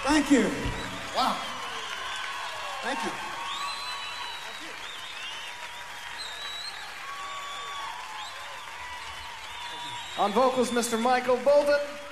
Thank you. Wow. Thank you. On vocals, Mr. Michael Bolton.